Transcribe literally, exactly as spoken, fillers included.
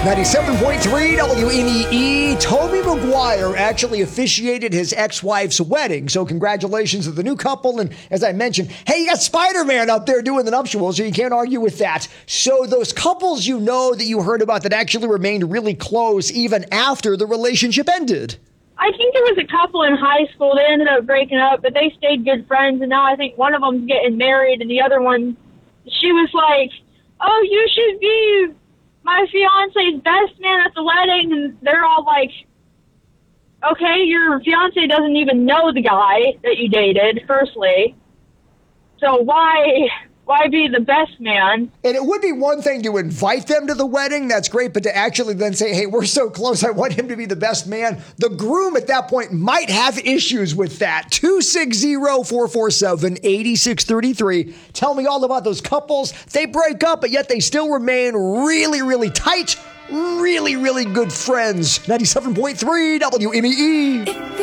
ninety-seven point three W M E E. Tobey Maguire actually officiated his ex-wife's wedding. So congratulations to the new couple. And as I mentioned, hey, you got Spider-Man up there doing the nuptials, so you can't argue with that. So those couples you know that you heard about that actually remained really close even after the relationship ended. I think there was a couple in high school. They ended up breaking up, but they stayed good friends. And now I think one of them's getting married, and the other one, she was like, oh, you should be my fiance's best man at the wedding. And they're all like, okay, your fiance doesn't even know the guy that you dated, firstly. So why why be the best man? And it would be one thing to invite them to the wedding. That's great. But to actually then say, hey, we're so close, I want him to be the best man. The groom at that point might have issues with that. two six zero, four four seven, eight six three three. Tell me all about those couples. They break up, but yet they still remain really, really tight, really, really good friends. ninety-seven point three W M E E.